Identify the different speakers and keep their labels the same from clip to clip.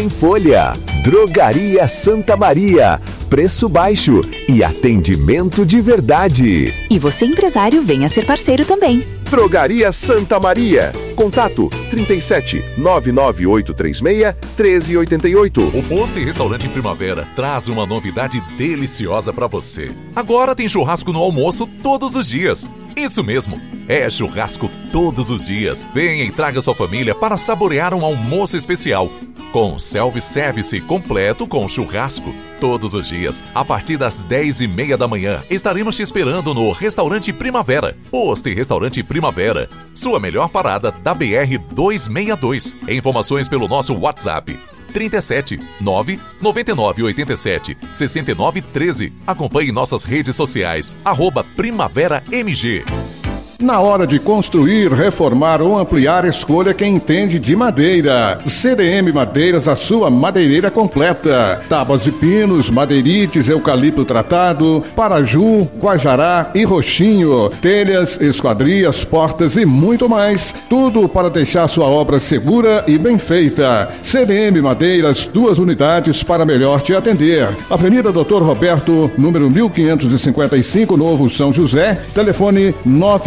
Speaker 1: em folha. Drogaria Santa Maria. Preço baixo e atendimento de verdade.
Speaker 2: E você, empresário, venha ser parceiro também.
Speaker 3: Drogaria Santa Maria. Contato 37 99836 1388.
Speaker 4: O Posto e Restaurante Primavera traz uma novidade deliciosa para você. Agora tem churrasco no almoço todos os dias. Isso mesmo, é churrasco todos os dias. Venha e traga sua família para saborear um almoço especial. Com self-service completo com churrasco. Todos os dias, a partir das 10h30 da manhã, estaremos te esperando no Restaurante Primavera. Posto e Restaurante Primavera. Sua melhor parada da BR-262. Informações pelo nosso WhatsApp. 37 9 99 87 69 13. Acompanhe nossas redes sociais. @PrimaveraMG.
Speaker 5: Na hora de construir, reformar ou ampliar, escolha quem entende de madeira. CDM Madeiras, a sua madeireira completa. Tábuas de pinos, madeirites, eucalipto tratado, paraju, guajará e roxinho. Telhas, esquadrias, portas e muito mais. Tudo para deixar sua obra segura e bem feita. CDM Madeiras, 2 unidades para melhor te atender. Avenida Dr. Roberto, número 1555, Novo São José. Telefone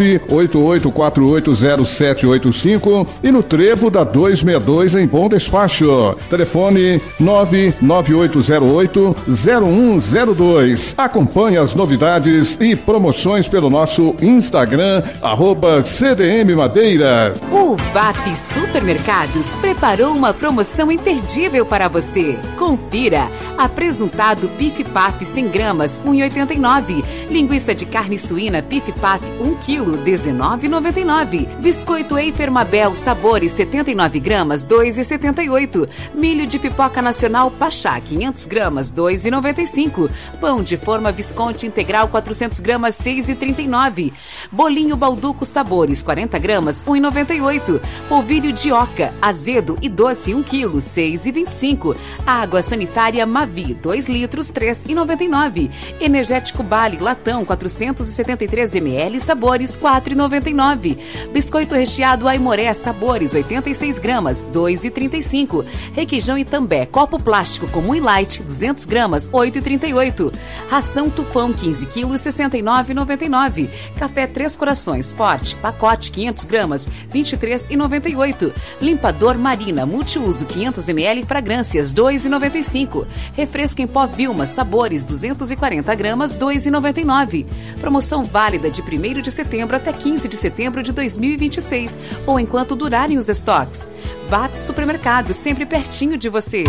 Speaker 5: 988480785 e no Trevo da 262 em Bom Despacho. Telefone 998080102. Acompanhe as novidades e promoções pelo nosso Instagram, @CDM Madeira.
Speaker 2: O VAP Supermercados preparou uma promoção imperdível para você. Confira. Apresuntado Pif Paf 100 gramas, 1,89. Linguiça de carne suína Pif Paf 1 kg, 19,99. Biscoito Eifer Mabel Sabores 79 gramas, 2,78. Milho de pipoca nacional Pachá 500 gramas, 2,95. Pão de forma Visconti integral 400 gramas, 6,39. Bolinho Balduco Sabores 40 gramas, 1,98. Polvilho de oca azedo e doce 1 kg, 6,25. Água sanitária Mavi 2 litros, 3,99. Energético Bali latão 473 ml sabores 4,99. Biscoito recheado Aimoré Sabores 86 gramas, 2,35. Requeijão Itambé copo plástico comum e light 200 gramas, 8,38. Ração Tufão 15 kg, 69,99. Café Três Corações Forte pacote 500 gramas, 23,98. Limpador Marina multiuso 500 ml fragrâncias 2,95. Refresco em pó Vilma Sabores 240 gramas, 2,99. Promoção válida de 1º de setembro até 15 de setembro de 2026 ou enquanto durarem os estoques. VAP Supermercado, sempre pertinho de você.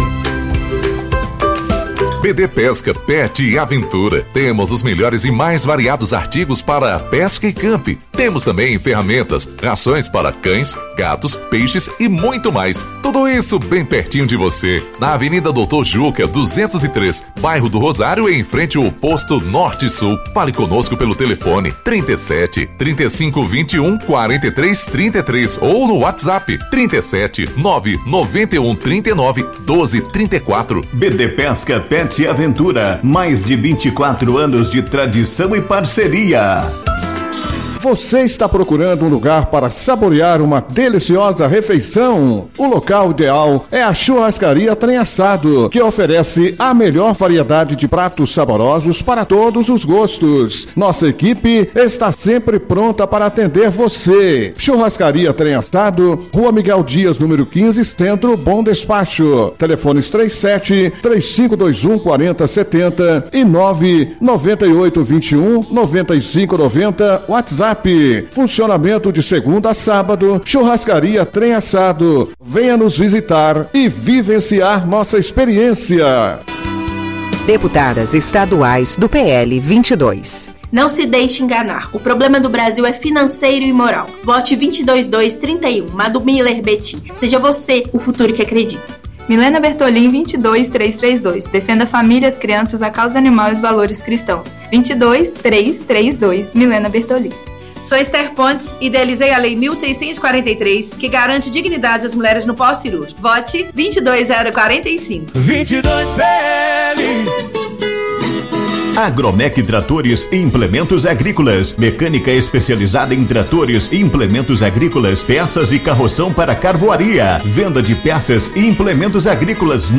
Speaker 4: BD Pesca, Pet e Aventura. Temos os melhores e mais variados artigos para pesca e camp. Temos também ferramentas, rações para cães, gatos, peixes e muito mais. Tudo isso bem pertinho de você. Na Avenida Doutor Juca, 203, bairro do Rosário, em frente ao posto Norte-Sul. Fale conosco pelo telefone 37 35 21 43 33 ou no WhatsApp 37 991 39 12 34.
Speaker 6: BD Pesca, Pet e Aventura, mais de 24 anos de tradição e parceria.
Speaker 5: Você está procurando um lugar para saborear uma deliciosa refeição? O local ideal é a Churrascaria Trem Assado, que oferece a melhor variedade de pratos saborosos para todos os gostos. Nossa equipe está sempre pronta para atender você. Churrascaria Trem Assado, Rua Miguel Dias, número 15, Centro, Bom Despacho. Telefones 37 3521 4070 e 99821 9590, WhatsApp. Funcionamento de segunda a sábado. Churrascaria Trem Assado. Venha nos visitar e vivenciar nossa experiência.
Speaker 7: Deputadas estaduais do PL 22.
Speaker 8: Não se deixe enganar. O problema do Brasil é financeiro e moral. Vote 22231. Madu Miller Betim. Seja você o futuro que acredita.
Speaker 9: Milena Bertolin, 22332. Defenda famílias, crianças, a causa animal e os valores cristãos. 22332. Milena Bertolin.
Speaker 10: Sou Esther Pontes, idealizei a Lei 1643, que garante dignidade às mulheres no pós-cirúrgico. Vote 22045.
Speaker 6: 22PL. Agromec Tratores e Implementos Agrícolas. Mecânica especializada em tratores e implementos agrícolas, peças e carroção para carvoaria. Venda de peças e implementos agrícolas